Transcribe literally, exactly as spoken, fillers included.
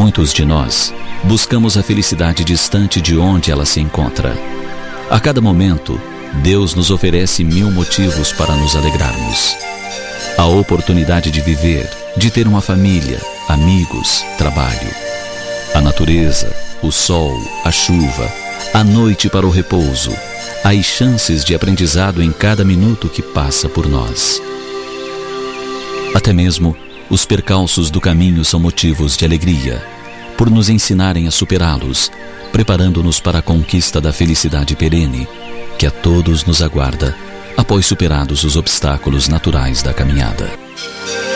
Muitos de nós buscamos a felicidade distante de onde ela se encontra. A cada momento, Deus nos oferece mil motivos para nos alegrarmos. A oportunidade de viver, de ter uma família, amigos, trabalho. A natureza, o sol, a chuva, a noite para o repouso, as chances de aprendizado em cada minuto que passa por nós. Até mesmo os percalços do caminho são motivos de alegria, por nos ensinarem a superá-los, preparando-nos para a conquista da felicidade perene, que a todos nos aguarda após superados os obstáculos naturais da caminhada.